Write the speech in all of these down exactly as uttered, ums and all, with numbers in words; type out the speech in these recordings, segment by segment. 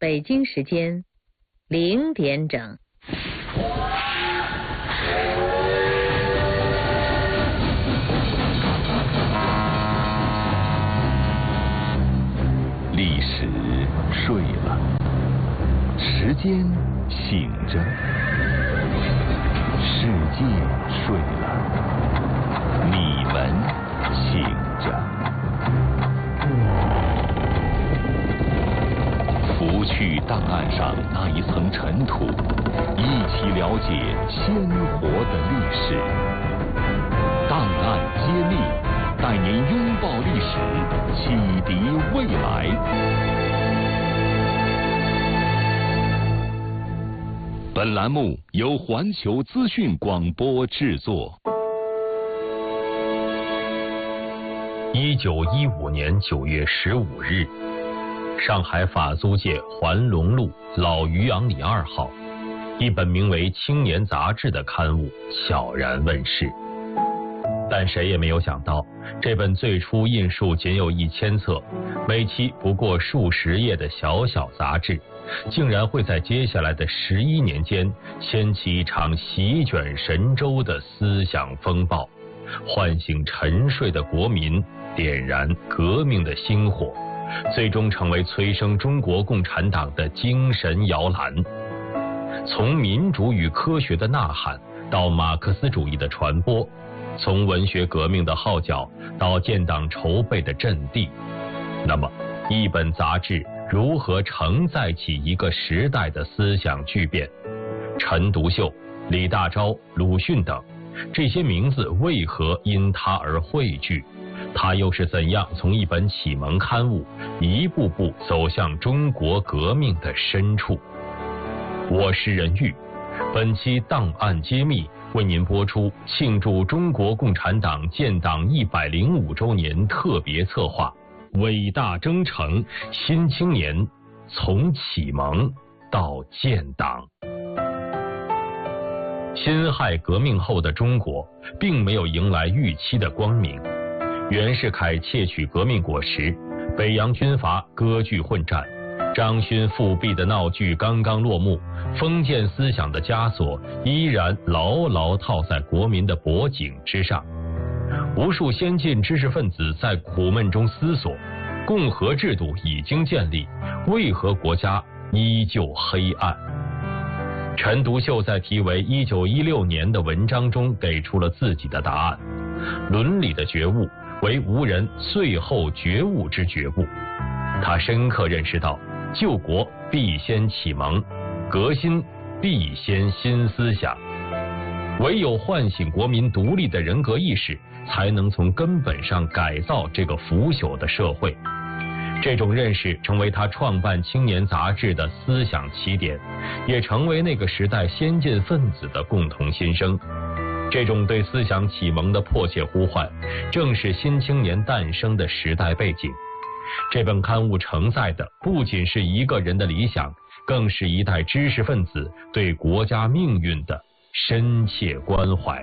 北京时间零点整。 历史睡了，时间醒着，世界睡了，你们醒着。拂去档案上那一层尘土，一起了解鲜活的历史。档案揭秘，带您拥抱历史，启迪未来。本栏目由环球资讯广播制作。 一九一五年九月十五日，上海法租界环龙路老渔阳里二号，一本名为《青年》杂志的刊物悄然问世。但谁也没有想到，这本最初印数仅有一千册，每期不过数十页的小小杂志，竟然会在接下来的十一年间掀起一场席卷神州的思想风暴，唤醒沉睡的国民，点燃革命的星火，最终成为催生中国共产党的精神摇篮。从民主与科学的呐喊到马克思主义的传播，从文学革命的号角到建党筹备的阵地，那么一本杂志如何承载起一个时代的思想巨变？陈独秀、李大钊、鲁迅等这些名字为何因他而汇聚？他又是怎样从一本启蒙刊物一步步走向中国革命的深处？我是任玉，本期档案揭秘为您播出庆祝中国共产党建党一百零五周年特别策划《伟大征程：新青年从启蒙到建党》。辛亥革命后的中国并没有迎来预期的光明。袁世凯窃取革命果实，北洋军阀割据混战，张勋复辟的闹剧刚刚落幕，封建思想的枷锁依然牢牢套在国民的脖颈之上。无数先进知识分子在苦闷中思索，共和制度已经建立，为何国家依旧黑暗？陈独秀在题为《一九一六年》的文章中给出了自己的答案：伦理的觉悟为吾人最后觉悟之觉悟。他深刻认识到，救国必先启蒙，革新必先新思想，唯有唤醒国民独立的人格意识，才能从根本上改造这个腐朽的社会。这种认识成为他创办《青年》杂志的思想起点，也成为那个时代先进分子的共同心声。这种对思想启蒙的迫切呼唤，正是《新青年》诞生的时代背景。这本刊物承载的不仅是一个人的理想，更是一代知识分子对国家命运的深切关怀。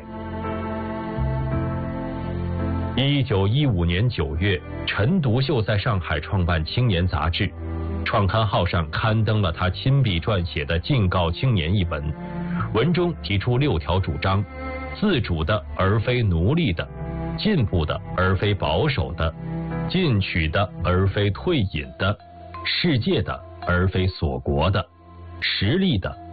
一九一五年九月，陈独秀在上海创办《青年》杂志，创刊号上刊登了他亲笔撰写的《敬告青年》一文，文中提出六条主张：自主的而非奴隶的，进步的而非保守的，进取的而非退隐的，世界的而非锁国的，实力的